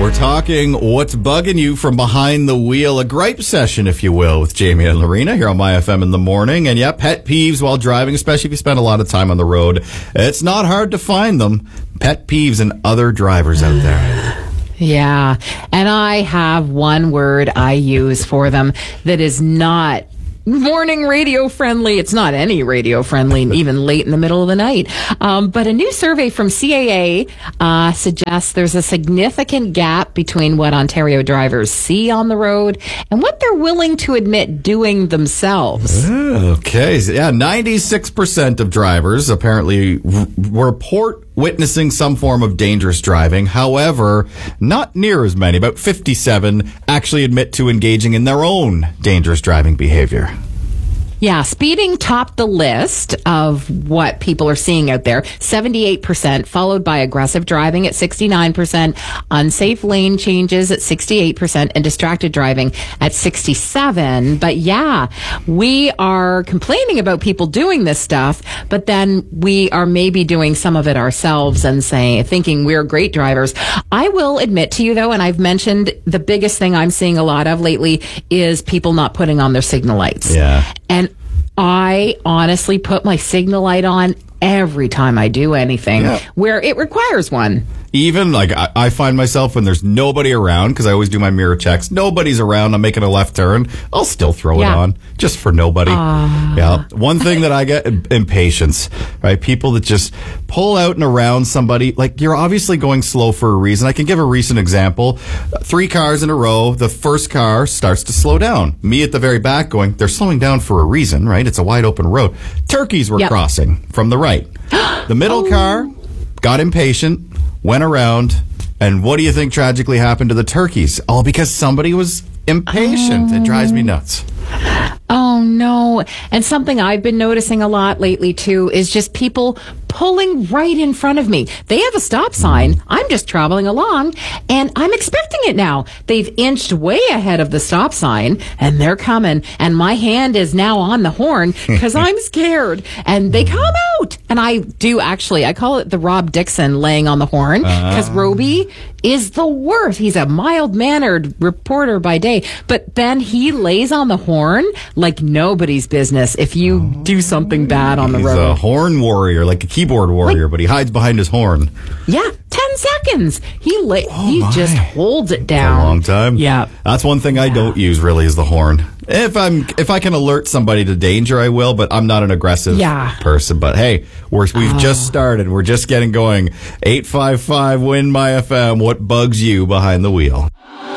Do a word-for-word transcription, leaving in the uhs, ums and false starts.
We're talking what's bugging you from behind the wheel, a gripe session, if you will, with Jamie and Lorena here on My F M in the morning. And yeah, pet peeves while driving, especially if you spend a lot of time on the road. It's not hard to find them. Pet peeves and other drivers out there. Yeah, and I have one word I use for them that is not morning radio friendly. It's not any radio friendly, even late in the middle of the night. Um, but a new survey from C A A uh, suggests there's a significant gap between what Ontario drivers see on the road and what they're willing to admit doing themselves. Okay. So yeah, ninety-six percent of drivers apparently r- report witnessing some form of dangerous driving. However, not near as many, about fifty-seven, actually admit to engaging in their own dangerous driving behavior. Yeah, speeding topped the list of what people are seeing out there. seventy-eight percent, followed by aggressive driving at sixty-nine percent, unsafe lane changes at sixty-eight percent, and distracted driving at sixty-seven. But yeah, we are complaining about people doing this stuff, but then we are maybe doing some of it ourselves and saying, thinking we're great drivers. I will admit to you, though, and I've mentioned the biggest thing I'm seeing a lot of lately is people not putting on their signal lights. Yeah. And I honestly put my signal light on every time I do anything yeah. where it requires one. Even, like, I, I find myself when there's nobody around, because I always do my mirror checks, nobody's around, I'm making a left turn, I'll still throw yeah. it on, just for nobody. Uh, yeah. One thing that I get, impatience, right? People that just pull out and around somebody, like, you're obviously going slow for a reason. I can give a recent example. Three cars in a row, the first car starts to slow down. Me at the very back going, they're slowing down for a reason, right? It's a wide open road. Turkeys were yep. crossing from the right. The middle oh. car got impatient, went around, and what do you think tragically happened to the turkeys? All because somebody was impatient. Oh. It drives me nuts. Oh, no. And something I've been noticing a lot lately, too, is just people pulling right in front of me. They have a stop sign. I'm just traveling along, and I'm expecting it now. They've inched way ahead of the stop sign, and they're coming, and my hand is now on the horn because I'm scared. And they come out. And I do, actually, I call it the Rob Dixon laying on the horn, because uh. Roby is the worst. He's a mild-mannered reporter by day, but then he lays on the horn like nobody's business if you do something bad on the He's road. He's a horn warrior, like a keyboard warrior, like, but he hides behind his horn. Yeah, ten seconds. He la- oh he my. just holds it down. A long time. Yeah. That's one thing yeah. I don't use really is the horn. If I'm if I can alert somebody to danger, I will, but I'm not an aggressive yeah. person. But hey, we're, we've oh. just started. We're just getting going. eight five five, W I N, M Y F M. What bugs you behind the wheel?